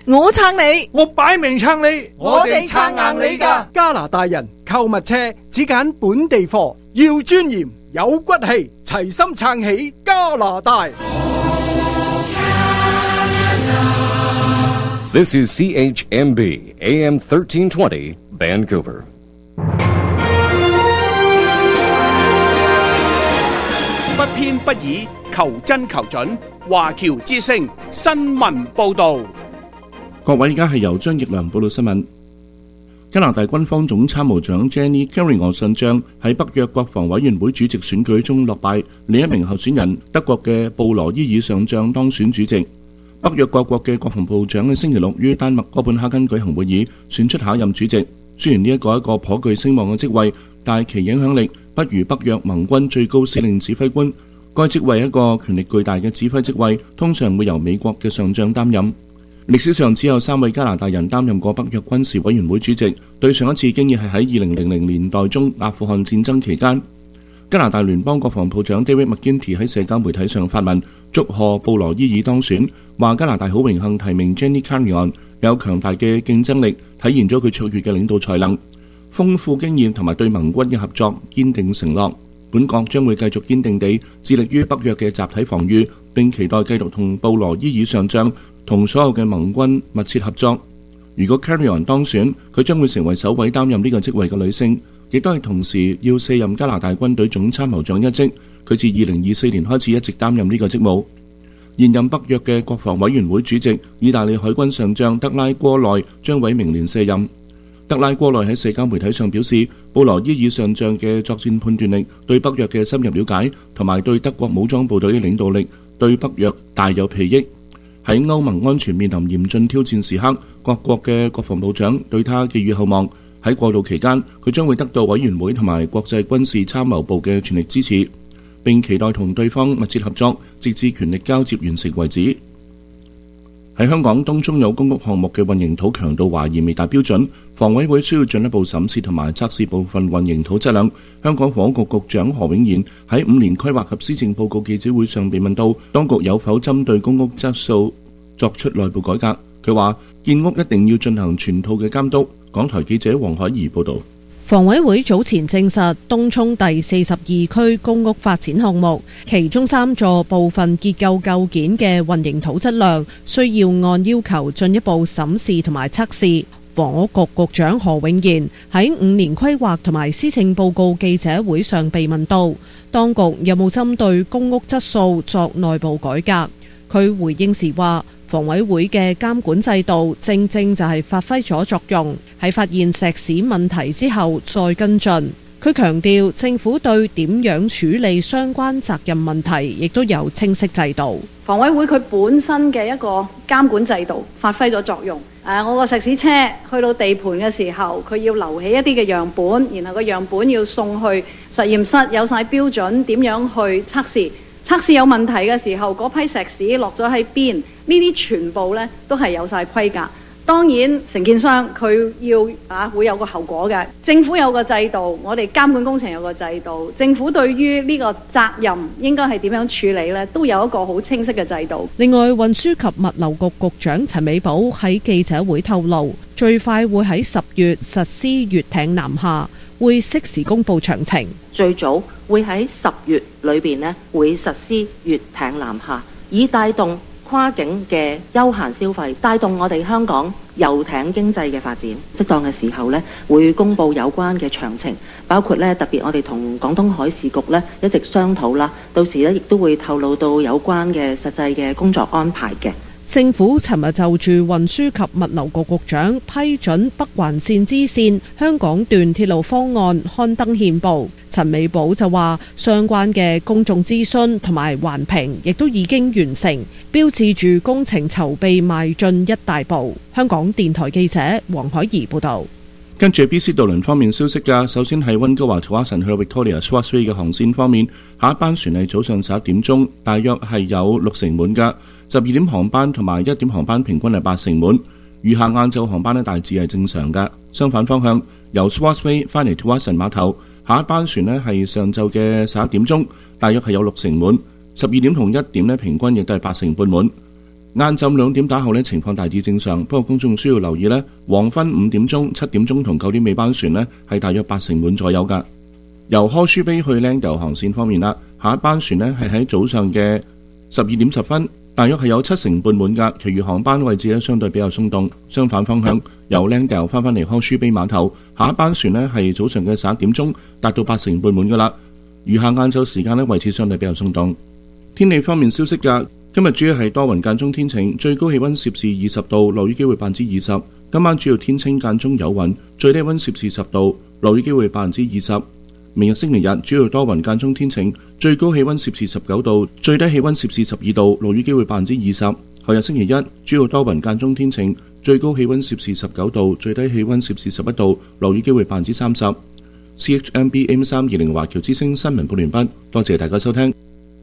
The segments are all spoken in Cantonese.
我撐你， 我擺明撐你， 我哋撐硬你㗎。 加拿大人購物車只揀本地貨，要尊嚴有骨氣，齊心撐起加拿大。 This is CHMB AM 1320 Vancouver. 不偏不倚，求真求準。華僑之聲新聞報導。 各位，而家係由張奕良報道新聞。加拿大軍方總參謀長 Jenny Carignan 上將喺北約國防委員會主席選舉中落敗，另一名候選人德國嘅布羅伊爾上將當選主席。北約各國嘅國防部長喺星期六於丹麥哥本哈根舉行會議，選出下一任主席。雖然呢一個頗具聲望嘅職位，但其影響力不如北約盟軍最高司令指揮官。該職位係一個權力巨大嘅指揮職位，通常會由美國嘅上將擔任。歷史上只有3位加拿大人擔任過北約軍事委員會主席，對上一次經已係喺2000年代中阿富汗戰爭期間。加拿大聯邦國防部長 David McGuinty 喺社交媒體上發文祝賀布羅伊爾當選，話加拿大好榮幸提名 Jenny Carignan， 有強大嘅競爭力，體現咗佢卓越嘅領導才能、豐富經驗同埋對盟軍嘅合作堅定承諾。本國將會繼續堅定地致力於北約嘅集體防禦，並期待繼續同布羅伊爾上將同所有嘅盟軍密切合作。如果 Carignan 當選，佢將會成為首位擔任呢個職位嘅女性，亦都係同時要卸任加拿大軍隊總參謀長一職。佢自2024年開始一直擔任呢個職務。現任北約嘅國防委員會主席意大利海軍上將德拉戈內將會明年卸任。德拉戈內喺社交媒體上表示，布羅伊爾上將嘅作戰判斷力、對北約嘅深入了解同埋對德國武裝部隊嘅領導力，對北約大有裨益。喺歐盟安全面臨嚴峻挑戰時刻，各國嘅國防部長對他寄予厚望。喺過渡期間，佢將會得到委員會同埋國際軍事參謀部嘅全力支持，並期待同對方密切合作，直至權力交接完成為止。喺香港，東涌有公屋項目嘅混凝土強度懷疑未達標準，房委會需要進一步審視同埋測試部分混凝土質量。香港房屋局局長何永賢喺5年規劃及施政報告記者會上被問到，當局有否針對公屋質素作出內部改革？佢話建屋一定要進行全套嘅監督。港台記者黃海怡報道。 房委會早前證實東涌第42區公屋發展項目，其中3座部分結構構件嘅混凝土質量需要按要求進一步審視同埋測試。房屋局局長何永賢喺5年規劃同埋施政報告記者會上被問到，當局有冇針對公屋質素作內部改革？佢回應時話，房委會嘅監管制度正正就係發揮咗作用，喺發現石屎問題之後再跟進。佢強調政府對點樣處理相關責任問題亦都有清晰制度。 房委會佢本身嘅一個監管制度發揮咗作用。我個石屎車去到地盤嘅時候，佢要留起一啲嘅樣本，然後個樣本要送去實驗室，有晒標準點樣去測試。測試有問題嘅時候，嗰批石屎落咗喺邊？呢啲全部呢都係有晒規格。當然，承建商佢要會有個後果嘅。政府有個制度，我哋監管工程有個制度。政府對於呢個責任應該係點樣處理呢？都有一個好清晰嘅制度。 另外，運輸及物流局局長陳美寶喺記者會透露，最快會喺10月實施乙艇南下，會適時公佈詳情。 最早會喺10月裏邊呢會實施乙艇南下，以帶動跨境嘅休閒消費，帶動我哋香港遊艇經濟嘅發展。適當嘅時候呢會公佈有關嘅詳情，包括呢特別我哋同廣東海事局呢一直商討啦，到時呢亦都會透露到有關嘅實際嘅工作安排嘅。 政府尋日就住運輸及物流局局長批准北環線支線香港段鐵路方案刊登憲報。陳美寶就話，相關嘅公眾諮詢同埋環評亦都已經完成，標誌住工程籌備邁進一大步。香港電台記者黃海怡報導。 跟住 BC 渡輪方面消息㗎，首先係溫哥華曹克臣去到 Victoria Swasway 嘅航線方面，下一班船係早上11點鐘，大約係有6成滿㗎。12點航班同埋1點航班平均係8成滿，餘下晏晝航班呢大致係正常㗎。相反方向，由 Swasway 返嚟 Tuason 碼頭，下一班船呢係上晝嘅11點鐘，大約係有6成滿，12點同1點呢平均亦都係8成半滿。 晏晝2點打後呢，情況大致正常，不過公眾需要留意呢，黃昏5點鐘、7點鐘同9點尾班船呢係大約80滿左右㗎。由柯舒卑去靚油航線方面啦，下一班船呢係喺早上嘅12點10分，大約係有70半滿㗎，其餘航班位置呢相對比較鬆動。相反方向，由靚油翻返嚟柯舒卑碼頭，下一班船呢係早上嘅11點鐘，達到80半滿㗎啦。餘下晏晝時間呢位置相對比較鬆動。天氣方面消息㗎。今日主要係多雲間中天晴，最高氣溫攝氏20度，落雨機會20%。今晚主要天晴間中有雲，最低溫攝氏10度，落雨機會20%。明日星期日主要多雲間中天晴，最高氣溫攝氏19度，最低氣溫攝氏12度，落雨機會20%。後日星期一主要多雲間中天晴，最高氣溫攝氏19度，最低氣溫攝氏11度，落雨機會30%。CHMB AM320 華僑之聲新聞報完畢，多謝大家收聽。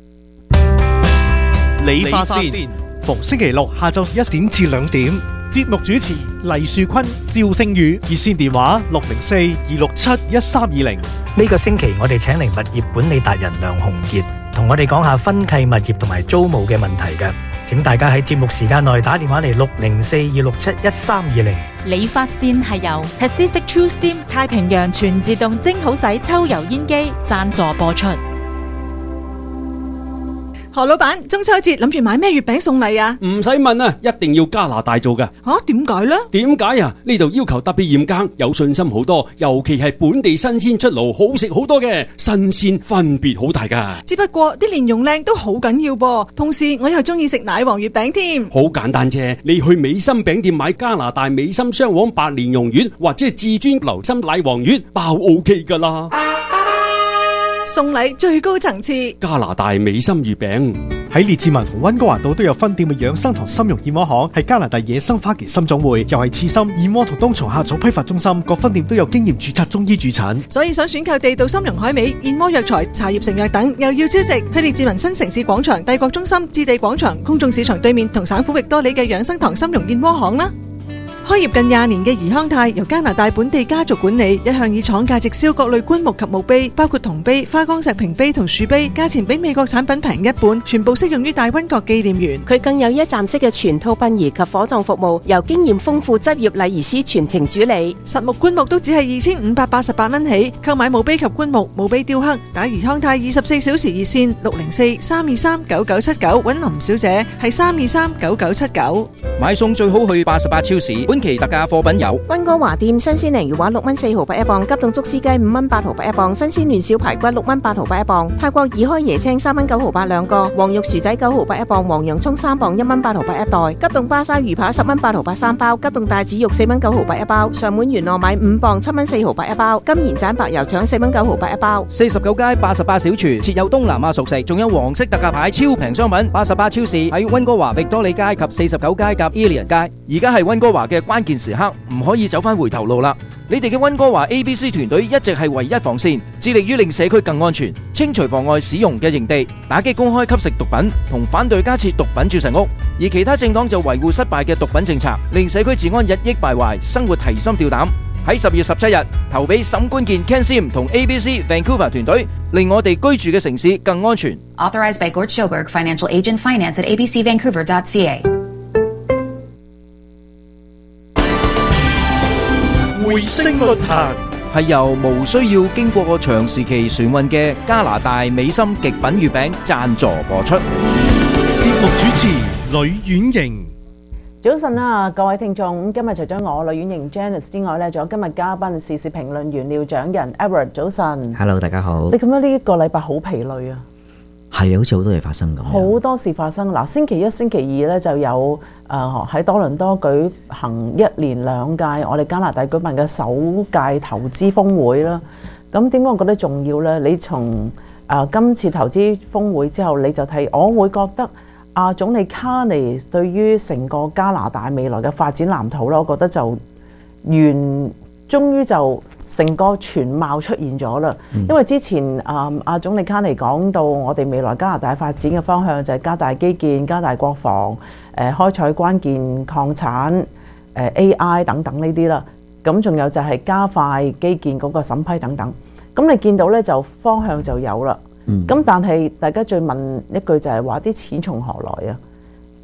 理髮線，逢星期六下晝1點至2點，節目主持黎樹坤、趙星宇，熱線電話604-267-1320。 呢個星期我哋請嚟物業管理達人梁鴻傑，同我哋講下分契物業同埋租務嘅問題嘅。請大家喺節目時間內打電話嚟604-267-1320。 理髮線係由 Pacific True Steam 太平洋全自動蒸好洗抽油煙機贊助播出。 何老闆，中秋節諗住買咩月餅送禮啊？ 唔使問啊，一定要加拿大做㗎。 點解呢？ 點解啊？呢度要求特別嚴格，有信心好多，尤其係本地新鮮出爐，好食好多嘅，新鮮分別好大㗎。 只不過啲蓮蓉靚都好緊要噃，同時我又中意食奶黃月餅添。 好簡單啫，你去美心餅店買加拿大美心雙黃白蓮蓉月，或者係至尊流心奶黃月，包 OK 㗎啦。 送禮最高層次， 加拿大美心月餅。 喺列治文同溫哥華道都有分店嘅養生堂參茸燕窩行，係加拿大野生花旗參總會，又係刺參、燕窩同冬蟲夏草批發中心，各分店都有經驗註冊中醫駐診。 所以想選購地道參茸海味、燕窩藥材、茶葉成藥等，又要招值，去列治文新城市廣場、帝國中心、置地廣場、公眾市場對面同省府域多里嘅養生堂參茸燕窩行啦。開業近20年嘅怡康泰由加拿大本地家族管理，一向以廠價直銷各類棺木及墓碑，包括銅碑、花崗石屏碑同樹碑，價錢比美國產品平一半，全部適用於大溫國紀念園。 佢更有一站式嘅全套殯儀及火葬服務，由經驗豐富執業禮儀師全程主理。 實木棺木都只係2588蚊起，購買墓碑及棺木、墓碑雕刻，打怡康泰24小時熱線604-323-9979，揾林小姐係323-9979。 買餸最好去88超市。本期特價貨品有溫哥華店新鮮鯪魚丸6蚊4毫8一磅，急凍竹絲雞5蚊8毫8一磅，新鮮嫩小排骨6蚊8毫8一磅，泰國已開椰青3蚊9毫8兩個，黃肉薯仔9毫8一磅，黃洋蔥3磅1蚊8毫8一袋，急凍巴沙魚扒10蚊8毫83包，急凍帶子肉4蚊9毫8一包，上門元糯米5磅7蚊4毫8一包，金鹽盞白油腸4蚊9毫8一包。 49街88小廚設有東南亞熟食，仲有黃色特價牌超平商品。88超市喺溫哥華域多利街及49街夾 Ilian 街。而家係溫哥華嘅關鍵時刻，唔可以走返回頭路啦！你哋嘅溫哥華 ABC 團隊一直係唯一防線，致力於令社區更安全，清除妨礙使用嘅營地，打擊公開吸食毒品，同反對加設毒品注射屋。而其他政黨就維護失敗嘅毒品政策，令社區治安日益敗壞，生活提心吊膽。喺10月17日投俾沈冠健 Ken Sim 同 ABC Vancouver 團隊，令我哋居住嘅城市更安全。 Authorized by Gord Schoberg, Financial Agent Finance at abcvancouver.ca。 回聲論壇係由無需要經過長時期船運嘅加拿大美心極品月餅贊助播出。 節目主持呂婉瑩。 早晨啊，各位聽眾，今日除咗我呂婉瑩 Janice 之外咧，仲有今日嘉賓時事評論員廖長仁 Edward。早晨 ，Hello， 大家好。 你咁樣呢一個禮拜好疲累啊？ 係啊，好似好多嘢發生咁。 好多事發生嗱，星期一、星期二咧就有喺多倫多舉行1連2屆我哋加拿大舉辦嘅首屆投資峰會啦。咁點解我覺得重要咧？你從今次投資峰會之後，你就睇，我會覺得總理卡尼對於成個加拿大未來嘅發展藍圖啦，我覺得就終於就成個全貌出現咗啦。因為之前總理卡尼講到我哋未來加拿大發展嘅方向就係加大基建、加大國防、開採關鍵礦產、AI 等等呢啲啦。咁仲有就係加快基建嗰個審批等等。咁你見到呢，就方向就有啦。咁但係大家再問一句就係話啲錢從何來啊？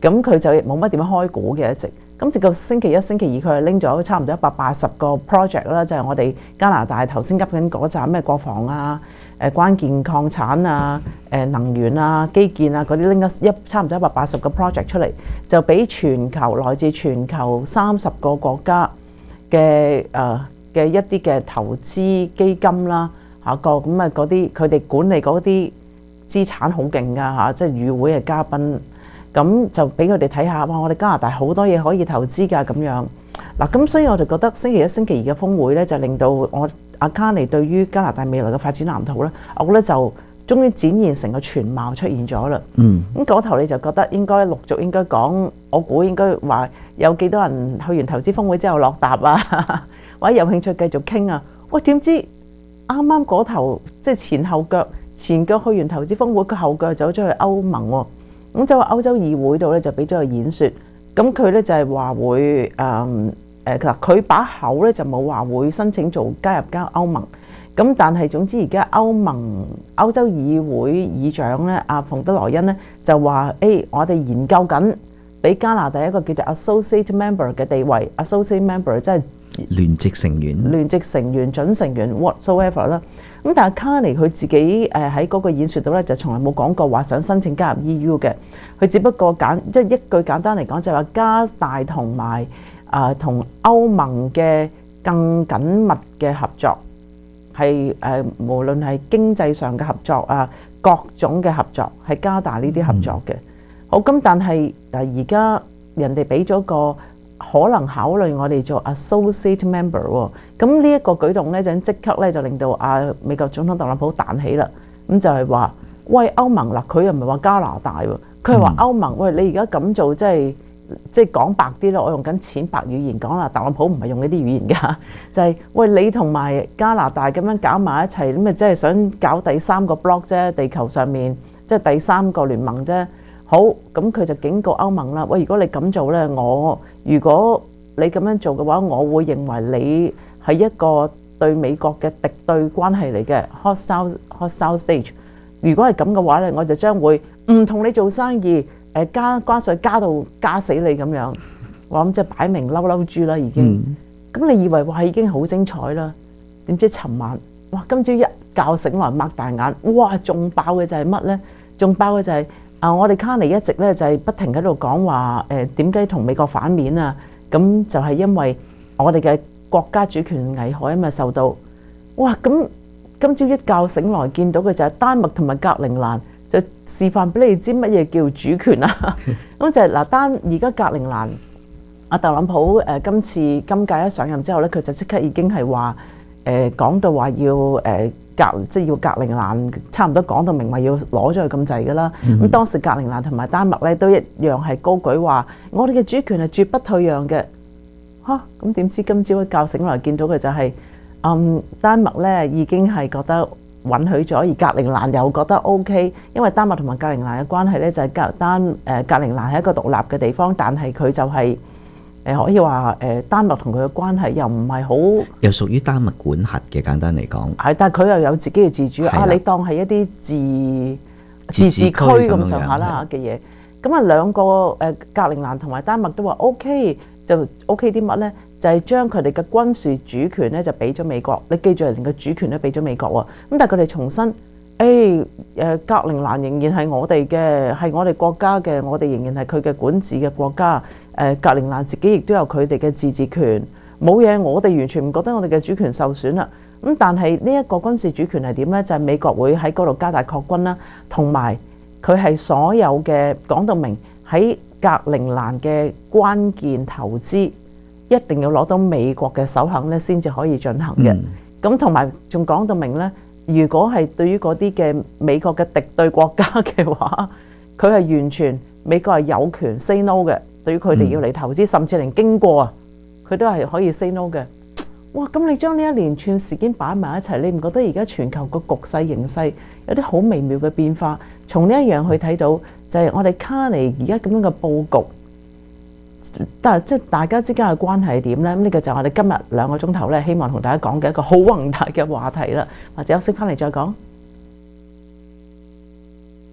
咁佢就冇乜點樣開股嘅一直。咁直到星期一、星期二，佢係拎咗差唔多180個 project 啦，就係我哋加拿大頭先噏緊嗰陣咩國防啊、關鍵礦產啊、能源啊、基建啊嗰啲，拎咗差唔多180個 project 出嚟，就俾來自全球30個國家嘅一啲嘅投資基金啦嚇個咁啊嗰啲佢哋管理嗰啲資產好勁㗎嚇，即係與會嘅嘉賓。咁就俾佢哋睇下，哇！我哋加拿大好多嘢可以投資㗎咁樣。嗱，咁所以我就覺得星期一、星期二嘅峰會咧，就令到我阿卡尼對於加拿大未來嘅發展藍圖咧，我覺得就終於展現成個全貌出現咗啦。咁嗰頭你就覺得應該陸續應該講，我估應該話有幾多人去完投資峰會之後落搭啊，或者有興趣繼續傾啊？喂，點知啱啱嗰頭即係前腳去完投資峰會，佢後腳走咗去歐盟喎。咁就話歐洲議會度咧就俾咗個演說，咁佢咧就係話會佢把口咧就冇話會申請加入歐盟，咁但係總之而家歐洲議會議長咧阿馮德萊恩咧就話我哋研究緊俾加拿大一個叫做 associate member 嘅地位 ，associate member 即係聯席成員、 準成員 whatsoever 啦。咁但係卡尼佢自己喺嗰個演說度咧，就從來冇講過話想申請加入 EU 嘅。佢只不過即係一句簡單嚟講，就係話加拿大同埋同歐盟嘅更緊密嘅合作，係無論係經濟上嘅合作啊，各種嘅合作係加大呢啲合作嘅。好咁，但係而家人哋俾咗個可能考慮我哋做 associate member 喎，咁呢一個舉動咧就即刻咧就令到美國總統特朗普彈起啦，咁就係話喂歐盟嗱，佢又唔係話加拿大喎，佢係話歐盟，喂你而家咁做即係講白啲啦，我用緊淺白語言講啦，特朗普唔係用呢啲語言㗎，就係喂你同埋加拿大咁樣搞埋一齊，咁咪即係想搞第三個 block 啫，地球上面即係第三個聯盟啫。好，咁佢就警告歐盟啦。喂，如果你咁做呢，如果你咁樣做嘅話，我會認為你係一個對美國嘅敵對關係嚟嘅 hostile stage。如果係咁嘅話呢，我就將會唔同你做生意，加關稅加到加死你咁樣。我諗即係擺明嬲嬲豬啦，已經。咁你以為哇已經好精彩啦？點知尋晚哇，今朝一覺醒來擘大眼，哇！仲爆嘅就係乜呢？仲爆嘅就係我哋卡尼一直咧就係不停喺度講話點解同美國反面啊？咁就係因為我哋嘅國家主權危害啊嘛，受到哇！咁今朝一覺醒來見到嘅就係丹麥同埋格陵蘭，就示範俾你知乜嘢叫主權啊！咁就係嗱，而家格陵蘭阿特朗普今屆一上任之後咧，佢就即刻已經係話講到話要即係要格陵蘭，差唔多講到明話要攞咗佢咁滯㗎啦。咁當時格陵蘭同埋丹麥咧都一樣係高舉話，我哋嘅主權係絕不退讓嘅。咁點知今朝一覺醒來見到嘅就係丹麥咧已經係覺得允許咗，而格陵蘭又覺得 OK， 因為丹麥同埋格陵蘭嘅關係咧就係格陵蘭係一個獨立嘅地方，但係佢就係可以話丹麥同佢嘅關係又唔係好， 又屬於丹麥管轄嘅，簡單嚟講。 係，但係佢又有自己嘅自主你當係一啲自治區咁上下啦嘅嘢。咁兩個格陵蘭同埋丹麥都話 OK， 就 OK 啲乜咧？就係將佢哋嘅軍事主權咧就俾咗美國。你記住，連個主權都俾咗美國喎。咁但係佢哋重申，格陵蘭仍然係我哋嘅，係我哋國家嘅，我哋仍然係佢嘅管治嘅國家。格陵蘭自己亦都有佢哋嘅自治權，冇嘢，我哋完全唔覺得我哋嘅主權受損啦。咁但係呢一個軍事主權係點呢？就係美國會喺嗰度加大擴軍啦，同埋佢係所有嘅講到明喺格陵蘭嘅關鍵投資一定要攞到美國嘅首肯咧，先至可以進行嘅。咁同埋仲講到明呢，如果係對於嗰啲嘅美國嘅敵對國家嘅話，佢係完全美國係有權 say no 嘅。對於佢哋要嚟投資，甚至連經過啊，佢都係可以 say no 嘅。哇！咁你將呢一連串事件擺埋一齊，你唔覺得而家全球個局勢形勢有啲好微妙嘅變化？從呢一樣去睇到，就係我哋卡尼而家咁樣嘅佈局，但係即係大家之間嘅關係係點呢？咁呢個就係我哋今日2個鐘頭咧，希望同大家講嘅一個好宏大嘅話題啦。或者休息翻嚟再講。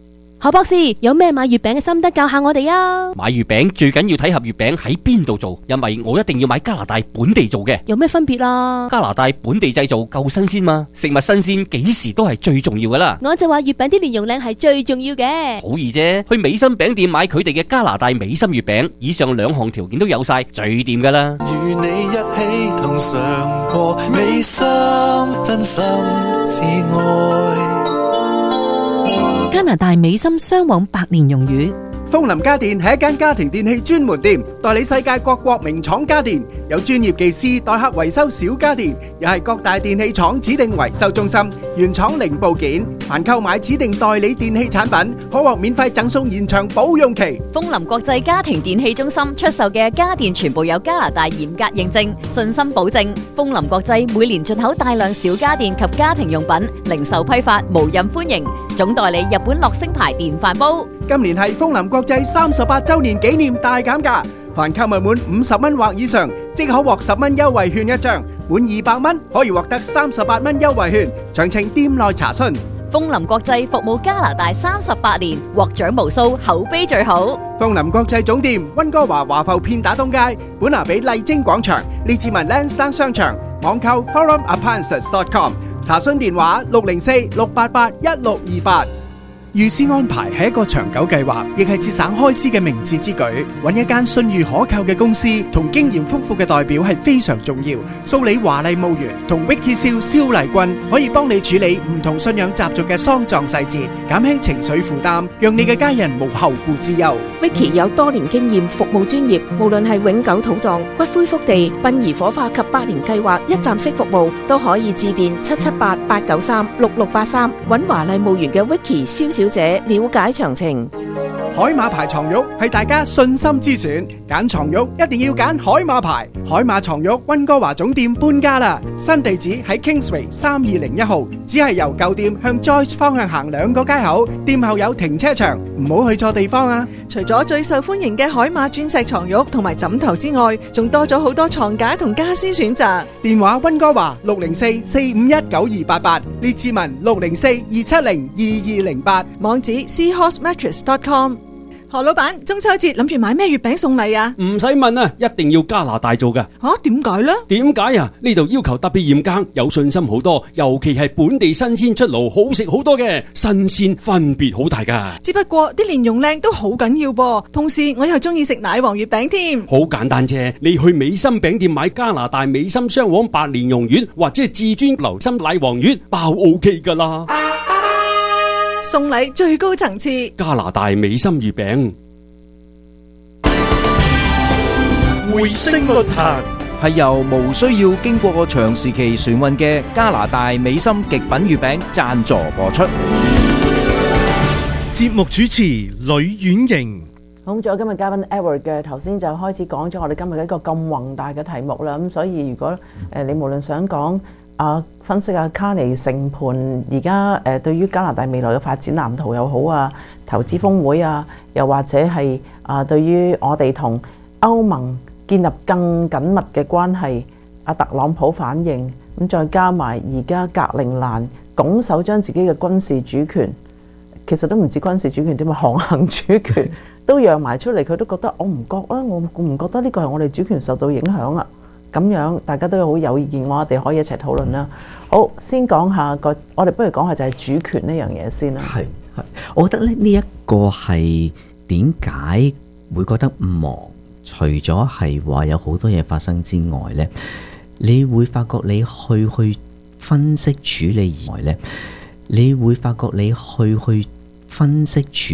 何博士，有咩買月餅嘅心得教下我哋啊？ 買月餅最緊要睇盒月餅喺邊度做，因為我一定要買加拿大本地做嘅。 有咩分別啊？ 加拿大本地製造夠新鮮嘛，食物新鮮幾時都係最重要噶啦。 我就話月餅啲蓮蓉靚係最重要嘅。 好易啫，去美心餅店買佢哋嘅加拿大美心月餅，以上兩項條件都有晒，最掂噶啦。 與你一起同嘗過美心，真心至愛。 加拿大美心雙黃白蓮蓉魚。 風林家電係一間家庭電器專門店，代理世界各國名廠家電，有專業技師代客維修小家電，又係各大電器廠指定維修中心，原廠零部件。凡購買指定代理電器產品，可獲免費贈送延長保用期。 風林國際家庭電器中心出售嘅家電全部有加拿大嚴格認證，信心保證。風林國際每年進口大量小家電及家庭用品，零售批發無任歡迎。總代理日本樂星牌電飯煲。 今年係風林國際38周年紀念大減價，凡購物滿50蚊或以上，即可獲10蚊優惠券一張；滿200蚊可以獲得38蚊優惠券。詳情店內查詢。 風林國際服務加拿大38年，獲獎無數，口碑最好。 風林國際總店溫哥華華埠片打東街，本拿比麗晶廣場，列治文 Lansdowne 商場，網購 forumappliances.com， 查詢電話604-688-1628。預先安排係一個長久計劃，亦係節省開支嘅明智之舉。揾一間信譽可靠嘅公司同經驗豐富嘅代表係非常重要。蘇里華麗墓園同 Vicky 蕭麗君可以幫你處理唔同信仰習俗嘅喪葬細節，減輕情緒負擔，讓你嘅家人無後顧之憂。 Vicky 有多年經驗，服務專業，無論係永久土葬、骨灰福地、殯儀火化及百年計劃一站式服務，都可以致電778-893-6683，揾華麗墓園嘅 Vicky 蕭小姐了解詳情。 海馬牌床褥係大家信心之選，揀床褥一定要揀海馬牌。海馬床褥溫哥華總店搬家啦，新地址喺 Kingsway 3201號，只係由舊店向 Joyce 方向行2個街口，店後有停車場，唔好去錯地方啊！ 除咗最受歡迎嘅海馬鑽石床褥同埋枕頭之外，仲多咗好多床架同家私選擇。 電話溫哥華604-451-9288，列治文604-270-2208， 網址 seahorsemattress.com。何老闆，中秋節諗住買咩月餅送禮啊？ 唔使問啊，一定要加拿大做㗎。 點解呢？ 點解啊？呢度要求特別嚴格，有信心好多，尤其係本地新鮮出爐，好食好多嘅，新鮮分別好大㗎。 只不過啲蓮蓉靚都好緊要噃，同時我又中意食奶黃月餅添。 好簡單啫，你去美心餅店買加拿大美心雙黃白蓮蓉月或者係至尊流心奶黃月，包 OK 㗎啦。 送禮最高層次， 加拿大美心月餅。 回聲論壇係由無需要經過長時期船運嘅加拿大美心極品月餅贊助播出。 節目主持呂婉瑩。 好，仲有今日嘉賓 Edward 嘅，頭先就開始講咗我哋今日嘅一個咁宏大嘅題目啦。咁所以如果你無論想講分析下卡尼成盤而家對於加拿大未來嘅發展藍圖又好啊，投資峰會啊，又或者係對於我哋同歐盟建立更緊密嘅關係，特朗普反應，咁再加埋而家格陵蘭拱手將自己嘅軍事主權，其實都唔止軍事主權添啊，航行主權都讓埋出嚟，佢都覺得我唔覺啦，我唔覺得呢個係我哋主權受到影響啊。咁樣大家都好有意見，我哋可以一齊討論啦。好，先講下我哋不如講下就係主權呢樣嘢先啦。 係，我覺得呢一個係點解會覺得忙？除咗係話有好多嘢發生之外呢，你會發覺你去分析處理以外呢，你會發覺你去分析處